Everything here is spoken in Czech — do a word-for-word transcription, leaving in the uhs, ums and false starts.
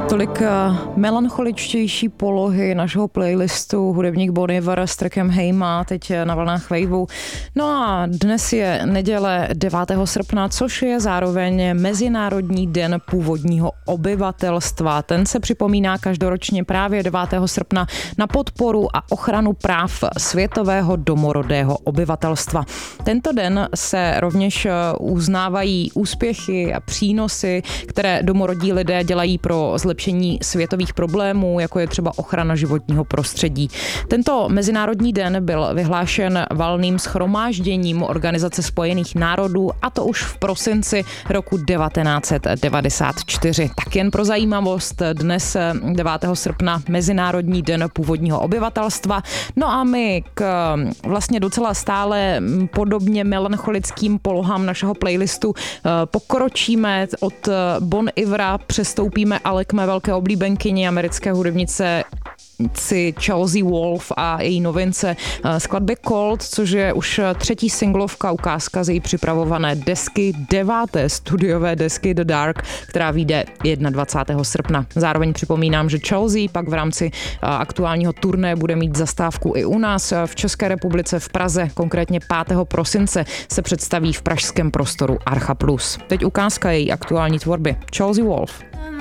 Tolik melancholičtější polohy našeho playlistu hudebník Bon Iver s trackem Hejma, teď na vlnách Waveu. No a dnes je neděle devátého srpna, což je zároveň Mezinárodní den původního obyvatelstva. Ten se připomíná každoročně právě devátého srpna na podporu a ochranu práv světového domorodého obyvatelstva. Tento den se rovněž uznávají úspěchy a přínosy, které domorodí lidé dělají pro zlepšení světových problémů, jako je třeba ochrana životního prostředí. Tento Mezinárodní den byl vyhlášen valným shromážděním Organizace spojených národů, a to už v prosinci roku devatenáct set devadesát čtyři. Tak jen pro zajímavost, dnes devátého srpna Mezinárodní den původního obyvatelstva. No a my k vlastně docela stále podobně melancholickým polohám našeho playlistu pokročíme. Od Bon Ivera přestoupíme ale k mé velké oblíbenkyni, americké hudebnice si Chelsea Wolfe a její novince skladbě Cold, což je už třetí singlovka, ukázka z její připravované desky, deváté studiové desky The Dark, která vyjde dvacátého prvního srpna. Zároveň připomínám, že Chelsea pak v rámci aktuálního turné bude mít zastávku i u nás v České republice v Praze, konkrétně pátého prosince se představí v pražském prostoru Archa Plus. Teď ukázka její aktuální tvorby. Chelsea Wolfe.